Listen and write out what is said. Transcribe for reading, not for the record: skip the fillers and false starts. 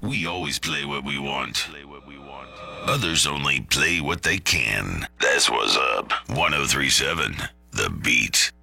We always play what we want. Others only play what they can. That's what's up. 1037, The Beat.